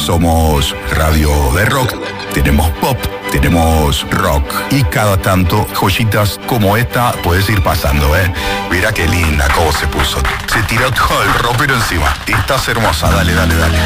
Somos radio de rock, tenemos pop, tenemos rock y cada tanto joyitas como esta puedes ir pasando, ¿eh? Mira qué linda cómo se puso. Se tiró todo el ropero encima. Estás hermosa, dale, dale, dale.